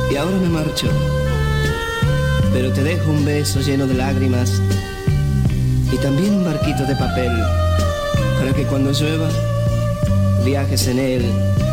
y ahora me marcho. Pero te dejo un beso lleno de lágrimas y también un barquito de papel para que cuando llueva viajes en él